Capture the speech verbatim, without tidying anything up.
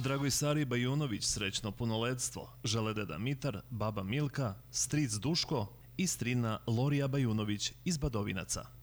Dragoj-Sari Bajunović srećno punoletstvo žele deda Mitar, baba Milka, stric Duško i strina Lorija Bajunović iz Badovinaca.